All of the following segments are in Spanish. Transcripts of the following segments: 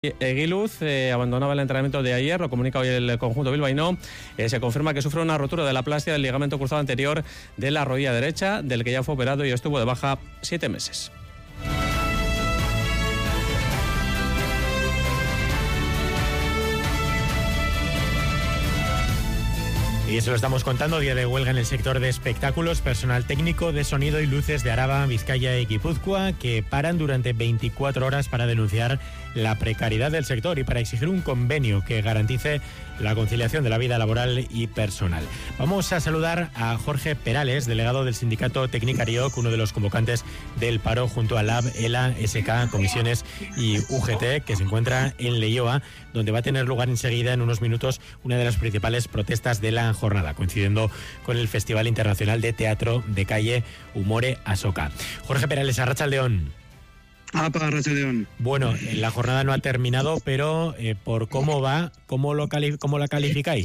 Eguiluz abandonaba el entrenamiento de ayer, lo comunica hoy el conjunto bilbaíno. Se confirma que sufre una rotura de la fascia del ligamento cruzado anterior de la rodilla derecha, del que ya fue operado y estuvo de baja 7 meses. Y eso lo estamos contando, día de huelga en el sector de espectáculos, personal técnico de sonido y luces de Araba, Vizcaya y Guipúzcoa, que paran durante 24 horas para denunciar la precariedad del sector y para exigir un convenio que garantice la conciliación de la vida laboral y personal. Vamos a saludar a Jorge Perales, delegado del sindicato Tecnicarioc, uno de los convocantes del paro junto a LAB, ELA, SK, Comisiones y UGT, que se encuentra en Leioa, donde va a tener lugar enseguida, en unos minutos, una de las principales protestas de la jornada, coincidiendo con el Festival Internacional de Teatro de Calle Umore Asoka. Jorge Perales, Arratsaldeon. Arratsaldeon. Bueno, la jornada no ha terminado, pero por cómo va, ¿cómo la calificáis?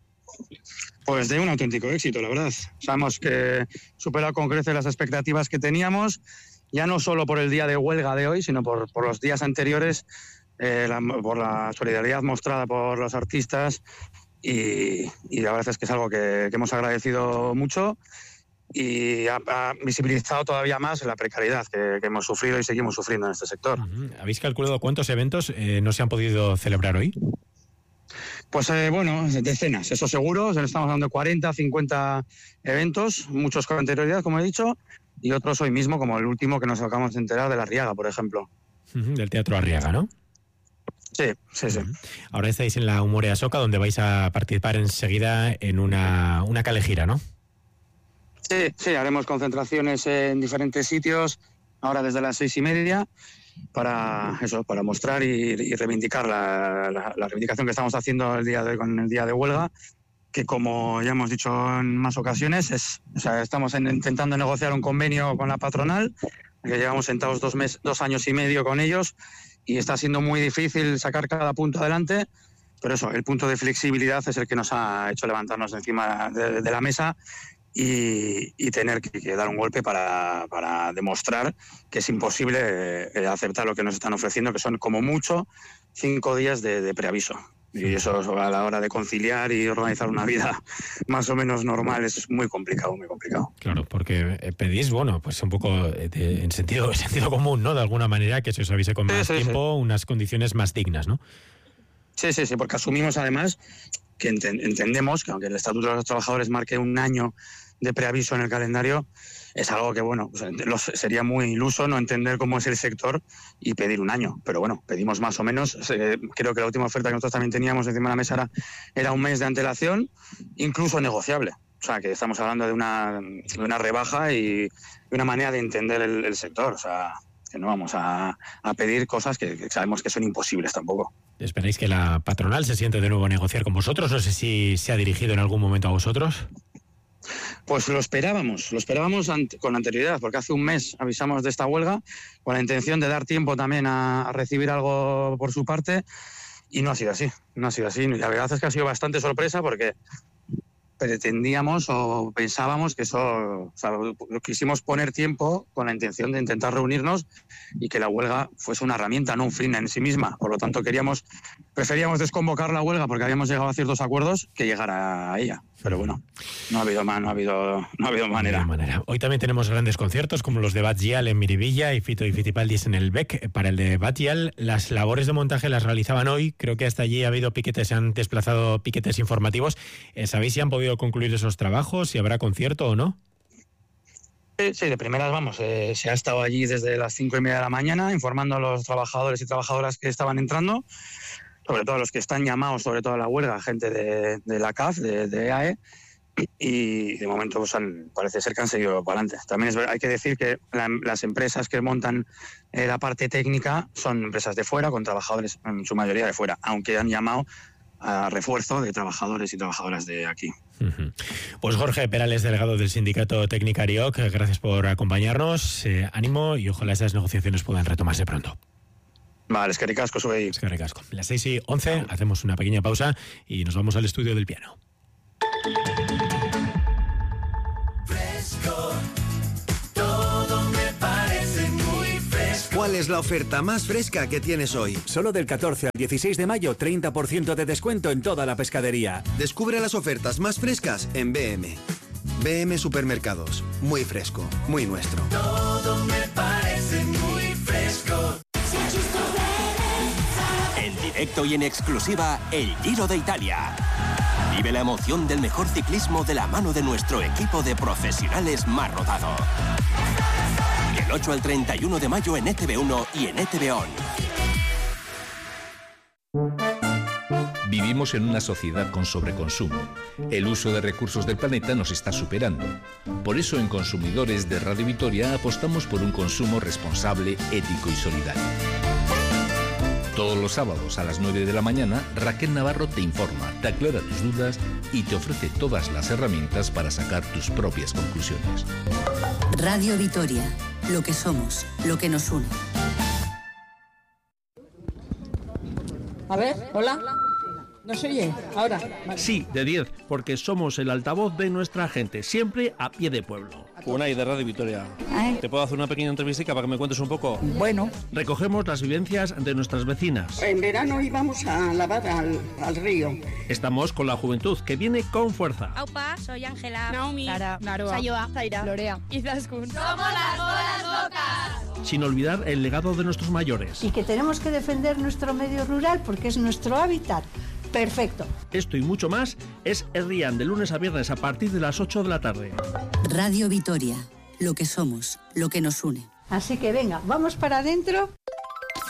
Pues de un auténtico éxito, la verdad. Sabemos que supera con creces las expectativas que teníamos, ya no solo por el día de huelga de hoy, sino por los días anteriores, por la solidaridad mostrada por los artistas y la verdad es que es algo que hemos agradecido mucho y ha visibilizado todavía más la precariedad que hemos sufrido y seguimos sufriendo en este sector. ¿Habéis calculado cuántos eventos no se han podido celebrar hoy? Pues bueno, decenas, eso seguro. Estamos hablando de 40, 50 eventos, muchos con anterioridad, como he dicho, y otros hoy mismo, como el último que nos acabamos de enterar de la Arriaga, por ejemplo. Del Teatro Arriaga, ¿no? Sí. Ahora estáis en la Umore Asoka, donde vais a participar enseguida en una calejira, ¿no? Sí, haremos concentraciones en diferentes sitios, ahora desde las 6:30, para mostrar y reivindicar la reivindicación que estamos haciendo el día de hoy con el día de huelga, que como ya hemos dicho en más ocasiones, estamos intentando negociar un convenio con la patronal, que llevamos sentados 2 años y medio con ellos, y está siendo muy difícil sacar cada punto adelante, pero el punto de flexibilidad es el que nos ha hecho levantarnos de encima de la mesa y tener que dar un golpe para demostrar que es imposible aceptar lo que nos están ofreciendo, que son como mucho 5 días de preaviso. Y eso a la hora de conciliar y organizar una vida más o menos normal es muy complicado, muy complicado. Claro, porque pedís, pues un poco en sentido común, ¿no? De alguna manera, que se os avise con más tiempo, unas condiciones más dignas, ¿no? Sí, porque asumimos además que entendemos que aunque el Estatuto de los Trabajadores marque 1 año de preaviso en el calendario, es algo que, sería muy iluso no entender cómo es el sector y pedir 1 año. Pero pedimos más o menos. Creo que la última oferta que nosotros también teníamos encima de la mesa era 1 mes de antelación, incluso negociable. O sea, que estamos hablando de una rebaja y de una manera de entender el sector. O sea, que no vamos a pedir cosas que sabemos que son imposibles tampoco. ¿Esperáis que la patronal se siente de nuevo a negociar con vosotros? No sé si se ha dirigido en algún momento a vosotros. Pues lo esperábamos con anterioridad, porque hace 1 mes avisamos de esta huelga con la intención de dar tiempo también a recibir algo por su parte, y no ha sido así. Y la verdad es que ha sido bastante sorpresa, porque pretendíamos o pensábamos que quisimos poner tiempo con la intención de intentar reunirnos y que la huelga fuese una herramienta, no un fin en sí misma. Por lo tanto, preferíamos desconvocar la huelga porque habíamos llegado a ciertos acuerdos que llegar a ella. Pero no ha habido manera. Hoy también tenemos grandes conciertos como los de Batgial en Miribilla y Fito y Fitipaldis en el BEC. Para el de Batgial, las labores de montaje las realizaban hoy. Creo que hasta allí ha habido piquetes, se han desplazado piquetes informativos. ¿Sabéis si han podido concluir esos trabajos, si habrá concierto o no? Sí, de primeras se ha estado allí desde las 5:30 de la mañana informando a los trabajadores y trabajadoras que estaban entrando, sobre todo los que están llamados, sobre todo a la huelga, gente de la CAF, de EAE, y de momento parece ser que han seguido para adelante. También hay que decir que las empresas que montan la parte técnica son empresas de fuera, con trabajadores en su mayoría de fuera, aunque han llamado a refuerzo de trabajadores y trabajadoras de aquí. Pues Jorge Perales, delegado del sindicato Tecnicarioc, gracias por acompañarnos, ánimo y ojalá esas negociaciones puedan retomarse pronto. Vale, eskerrik asko zuei. Eskerrik asko. Las 6:11, hacemos una pequeña pausa y nos vamos al estudio del piano. Fresco, todo me parece muy fresco. ¿Cuál es es la oferta más fresca que tienes hoy. Solo del 14 al 16 de mayo, 30% de descuento en toda la pescadería. Descubre las ofertas más frescas en BM. BM Supermercados. Muy fresco, muy nuestro. Todo me parece muy fresco. En directo y en exclusiva, el Giro de Italia. Vive la emoción del mejor ciclismo de la mano de nuestro equipo de profesionales más rodado. Del 8 al 31 de mayo en ETV1 y en ETV On. Vivimos en una sociedad con sobreconsumo. El uso de recursos del planeta nos está superando. Por eso en Consumidores de Radio Vitoria apostamos por un consumo responsable, ético y solidario. Todos los sábados a las 9 de la mañana, Raquel Navarro te informa, te aclara tus dudas y te ofrece todas las herramientas para sacar tus propias conclusiones. Radio Vitoria, lo que somos, lo que nos une. A ver, hola. ¿No se oye? Ahora. Vale. Sí, de 10, porque somos el altavoz de nuestra gente, siempre a pie de pueblo. Unai, de Radio Vitoria. ¿Te puedo hacer una pequeña entrevista para que me cuentes un poco? Bueno. Recogemos las vivencias de nuestras vecinas. En verano íbamos a lavar al río. Estamos con la juventud, que viene con fuerza. Aupa, soy Ángela. Naomi. Sara. Naroa. Sayoa. Zaira. Lorea. Izaskun. ¡Somos las bolas locas! Sin olvidar el legado de nuestros mayores. Y que tenemos que defender nuestro medio rural porque es nuestro hábitat. Perfecto. Esto y mucho más es Herrián, de lunes a viernes a partir de las 8 de la tarde. Radio Vitoria, lo que somos, lo que nos une. Así que venga, vamos para adentro.